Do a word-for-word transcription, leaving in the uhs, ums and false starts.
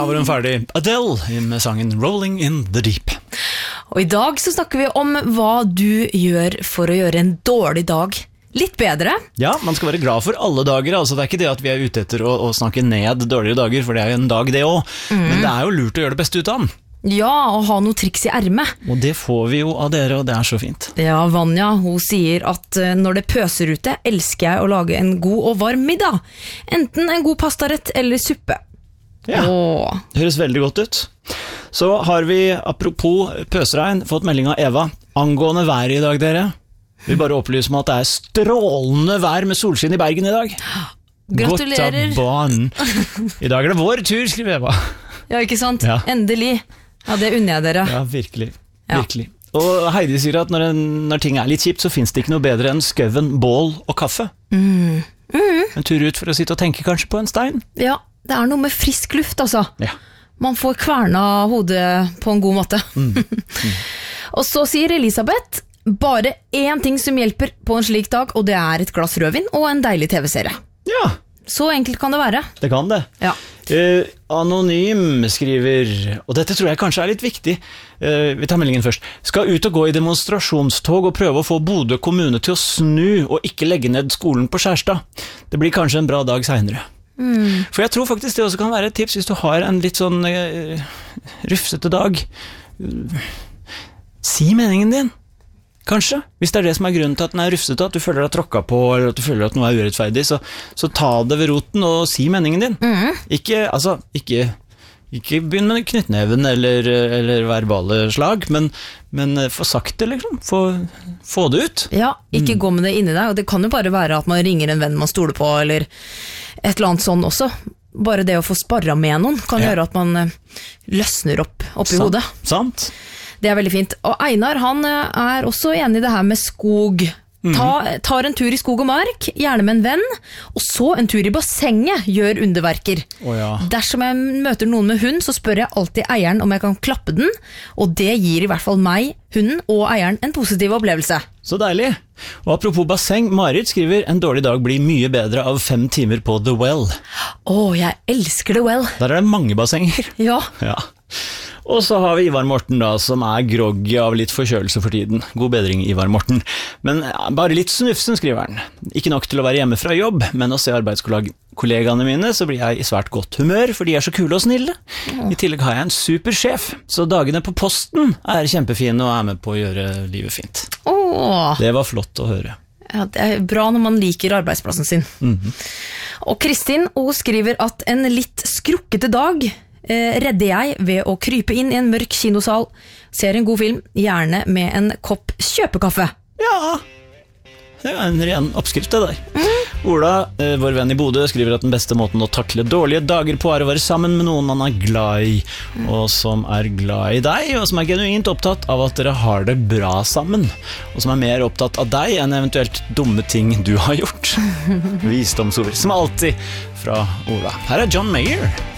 var hun ferdig. Adele med sangen Rolling in the Deep. Og i dag så snakker vi om hva du gjør for å gjøre en dårlig dag litt bedre. Ja, man skal være glad for alle dager. Altså, det er ikke det at vi er ute etter å, å snakke ned dårligere dager, for det er jo en dag det også. Mm. Men det er jo lurt å gjøre det beste ut av den. Ja, og ha noe triks i ermet. Og det får vi jo av dere, og det er så fint. Ja, Vanja, hun sier at når det pøser ute, elsker jeg å lage en god og varm middag. Enten en god pastarett eller suppe. Ja, Åh. det høres veldig godt ut. Så har vi, apropos pøsregn, fått melding av Eva. Angående været i dag, dere. Vi bare opplyser om at det er strålende vær med solskinn i Bergen i dag. Gratulerer. Godt av banen. I dag er det vår tur, skriver Eva. Ja, ikke sant? Ja. Endelig. Ja, det unner jeg dere. Ja, virkelig. Ja. virkelig. Og Heidi sier at når, en, når ting er litt kjipt, så finnes det ikke noe bedre enn skøven, bål og kaffe. Mm. Mm. En tur ut for å sitte og tenke kanskje på en stein. Ja, det er noe med frisk luft, altså. Ja. Man får kverna hodet på en god måte. Mm. Mm. Og så sier Elisabeth, bare én ting som hjelper på en slik dag, og det er et glass rødvin og en deilig tv-serie. Ja. Så enkelt kan det være. Det kan det. Ja. Uh, Anonym skriver, og dette tror jeg kanskje er litt viktig, uh, vi tar meldingen først, skal ut og gå i demonstrasjonstog og prøve å få Bodø kommune til å snu og ikke legge ned skolen på Skjærstad. Det blir kanskje en bra dag senere. Mm. For jeg tror faktisk det også kan være et tips hvis du har en litt sånn uh, rufsete dag. Uh, si meningen din. Kanskje, hvis det er det som er grunnen til at den er rufsete, at du føler deg tråkka på, eller at du føler at noe er urettferdig, så, så ta det ved roten og si meningen din. Mm. Ikke, altså, ikke, ikke begynn med knyttneven eller, eller verbale slag, men, men få sagt det, liksom. Få, få det ut. Ja, ikke mm. gå med det inni deg, og det kan jo bare være at man ringer en venn man stoler på, eller et eller annet sånn også. Bare det å få sparra med noen kan ja. gjøre at man løsner opp, opp i Sant. hodet. Sant. Det er veldig fint. Og Einar, han er også enig i det her med skog. Ta, tar en tur i skog og mark, gjerne med en venn, og så en tur i bassenget gjør underverker. Oh, ja. Dersom jeg møter noen med hund, så spør jeg alltid eieren om jeg kan klappe den, og det gir i hvert fall meg, hunden og eieren en positiv opplevelse. Så deilig. Og apropos basseng, Marit skriver, en dårlig dag blir mye bedre av fem timer på The Well. Åh, jeg elsker The Well. Der er det mange bassenger. Ja. Ja. Og så har vi Ivar Morten da, som er groggy av litt forkjølelse for tiden. God bedring, Ivar Morten. Men ja, bare litt snufsen, skriver han. Ikke nok til å være hjemme fra jobb, men å se arbeidskollegaene mine, så blir jeg i svært godt humør, for de er så kule og snille. Mm. I tillegg har jeg en super sjef, så dagene på posten er kjempefine og er med på å gjøre livet fint. Åh. Det var flott å høre. Ja, det er bra når man liker arbeidsplassen sin. Mm-hmm. Og Kristin, hun skriver at en litt skrukkete dag Eh, redder jeg ved å krype inn i en mørk kinosal, ser en god film, gjerne med en kopp kjøpekaffe. Ja, det er en ren oppskrift det der. Mm. Ola, eh, vår venn i Bodø, skriver at den beste måten å takle dårlige dager på er å være sammen med noen man er glad i, mm. og som er glad i deg, og som er genuint opptatt av at dere har det bra sammen, og som er mer opptatt av deg enn eventuelt dumme ting du har gjort. Visdomsord, som alltid fra Ola. Her er John Mayer.